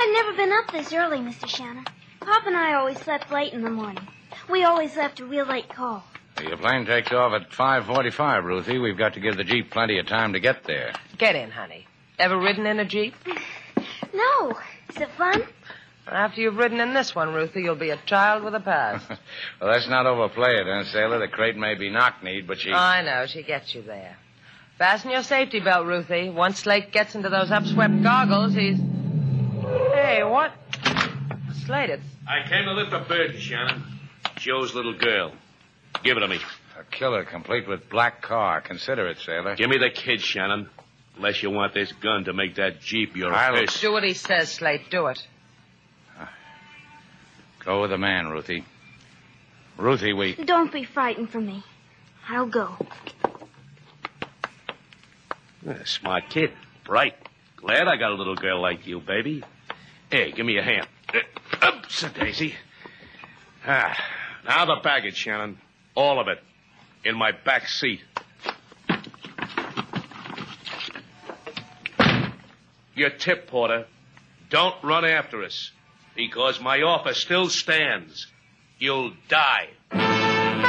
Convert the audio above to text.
I've never been up this early, Mr. Shannon. Pop and I always slept late in the morning. We always left a real late call. Your plane takes off at 5:45, Ruthie. We've got to give the Jeep plenty of time to get there. Get in, honey. Ever ridden in a Jeep? No. Is it fun? After you've ridden in this one, Ruthie, you'll be a child with a past. Well, let's not overplay it, huh, Sailor? The crate may be knock-kneed, but she... I know. She gets you there. Fasten your safety belt, Ruthie. Once Slate gets into those upswept goggles, he's... Hey, what? Slate, it's... I came to lift a burden, Shannon. Joe's little girl. Give it to me. A killer complete with black car. Consider it, Sailor. Give me the kid, Shannon. Unless you want this gun to make that Jeep your I'll... fist. Do what he says, Slate. Do it. Go with the man, Ruthie. Ruthie, we... Don't be frightened for me. I'll go. Smart kid. Bright. Glad I got a little girl like you, baby. Hey, give me a hand. Oops, Daisy. Now the baggage, Shannon. All of it. In my back seat. Your tip, Porter. Don't run after us. Because my offer still stands. You'll die.